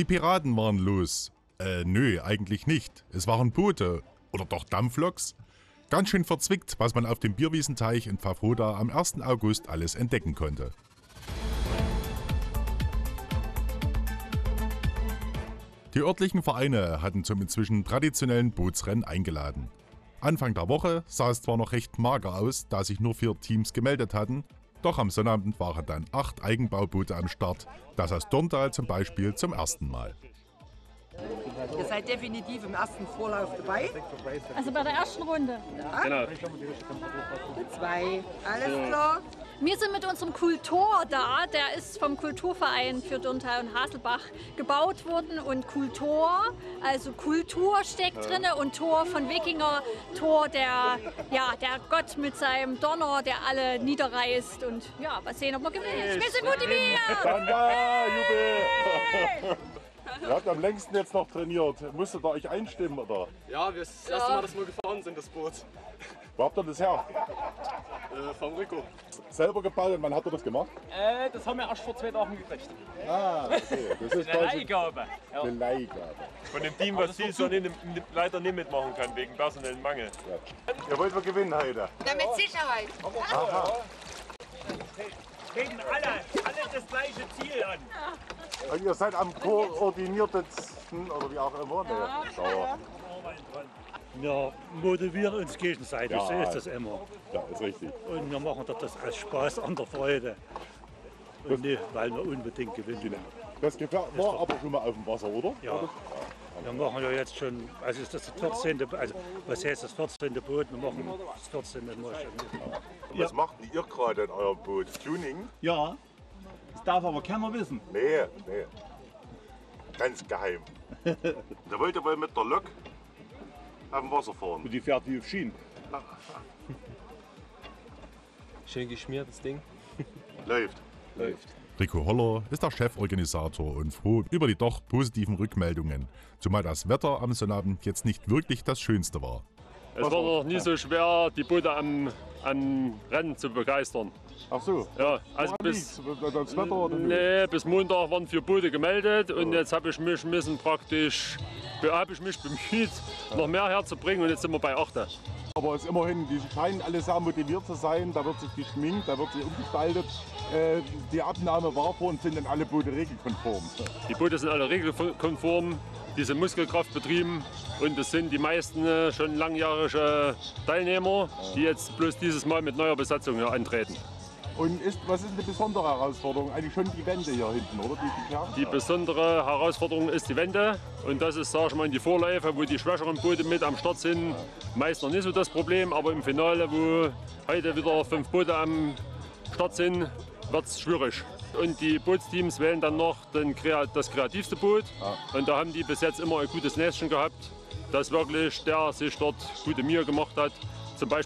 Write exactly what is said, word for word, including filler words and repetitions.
Die Piraten waren los. Äh, nö, eigentlich nicht. Es waren Boote. Oder doch Dampfloks? Ganz schön verzwickt, was man auf dem Bierwiesenteich in Pfaffroda am ersten August alles entdecken konnte. Die örtlichen Vereine hatten zum inzwischen traditionellen Bootsrennen eingeladen. Anfang der Woche sah es zwar noch recht mager aus, da sich nur vier Teams gemeldet hatten, doch am Sonnabend waren dann acht Eigenbauboote am Start, das aus Dorntal zum Beispiel zum ersten Mal. Ihr seid definitiv im ersten Vorlauf dabei. Also bei der ersten Runde. Ja. Genau. Zwei, alles klar. Wir sind mit unserem Kultor da, der ist vom Kulturverein für Dorntal und Haselbach gebaut worden. Und Kultor, also Kultur steckt drin und Tor von Wikinger, Tor der, ja, der Gott mit seinem Donner, der alle niederreißt. Und ja, mal sehen, ob wir gewinnen. Wir sind motiviert! Dann ja, Jubel! Ihr habt am längsten jetzt noch trainiert. Musstet ihr euch einstimmen, oder? Ja, wir ist das erste Mal, dass wir gefahren sind, das Boot. Wo habt ihr das her? Äh, vom Rico. Selber gebaut und wann habt ihr das gemacht? Äh, das haben wir erst vor zwei Tagen gekriegt. Ah, okay. Das ist Eine quasi Leihgabe. Ja. eine Leihgabe. Von dem Team, was dieses Jahr nicht, leider nicht mitmachen kann, wegen personellen Mangel. Ja. Ihr wollt mal gewinnen heute? Ja, mit Sicherheit. Aha. Treten alle, alle das gleiche Ziel an. Und ihr seid am koordiniertesten, oder wie auch immer? Ja. Ja. Wir motivieren uns gegenseitig, Ja. so ist das immer. Ja, ist richtig. Und wir machen das aus Spaß an der Freude. Und nicht, weil wir unbedingt gewinnen. Das Gefährt war aber schon mal auf dem Wasser, oder? Ja. Wir machen ja jetzt schon, also ist das das vierzehnte. Also was heißt das vierzehnte Boot? Wir machen das vierzehnte Mal schon. Was macht denn ihr gerade in eurem Boot? Tuning? Ja, das darf aber keiner wissen. Nee, nee. Ganz geheim. Da wollt ihr wohl mit der Lok auf dem Wasser fahren. Und die fährt wie auf Schienen. Schön geschmiert, das Ding. Läuft. Läuft. Rico Holler ist der Cheforganisator und froh über die doch positiven Rückmeldungen, zumal das Wetter am Sonnabend jetzt nicht wirklich das Schönste war. Es war noch nie so schwer, die Boote am, am Rennen zu begeistern. Ach so. Ja, also Woran bis, liegt's? Das Wetter oder wie? nee, bis Montag waren vier Boote gemeldet und jetzt habe ich mich müssen praktisch, habe ich mich bemüht, noch mehr herzubringen und jetzt sind wir bei acht. Aber es ist immerhin, die scheinen alle sehr motiviert zu sein. Da wird sich geschminkt, da wird sich umgestaltet. Äh, die Abnahme war vor und sind dann alle Boote regelkonform. Die Boote sind alle regelkonform, diese Muskelkraft betrieben und es sind die meisten äh, schon langjährige Teilnehmer, die jetzt bloß dieses Mal mit neuer Besatzung hier antreten. Und ist, was ist eine besondere Herausforderung? Eigentlich schon die Wände hier hinten, oder? Die, die, Kerben? Die besondere Herausforderung ist die Wende und das ist, sag ich mal, in die Vorläufe, wo die schwächeren Boote mit am Start sind, meist noch nicht so das Problem, aber im Finale, wo heute wieder fünf Boote am Start sind, wird es schwierig. Und die Bootsteams wählen dann noch den, das kreativste Boot und da haben die bis jetzt immer ein gutes Näschen gehabt, dass wirklich der sich dort gute Mühe gemacht hat. Zum Beispiel